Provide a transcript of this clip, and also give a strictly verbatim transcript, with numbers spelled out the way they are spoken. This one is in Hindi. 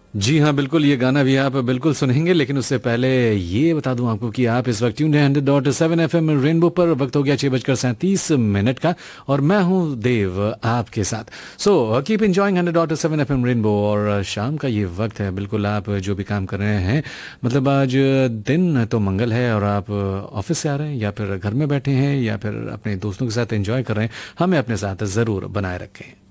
जी हाँ, बिल्कुल, ये गाना भी आप बिल्कुल सुनेंगे, लेकिन उससे पहले ये बता दूं आपको कि आप इस वक्त ट्यून्ड हैं hundred dot seven F M rainbow पर। वक्त हो गया छह बजकर सैंतीस मिनट का और मैं हूं देव आपके साथ। So keep enjoying hundred dot seven F M rainbow. और शाम का ये वक्त है, बिल्कुल आप जो भी काम कर रहे हैं, मतलब आज दिन तो मंगल है और आप ऑफिस से आ रहे हैं या फिर घर में बैठे हैं या फिर अपने दोस्तों के साथ एंजॉय कर रहे हैं, हमें अपने साथ ज़रूर बनाए रखें।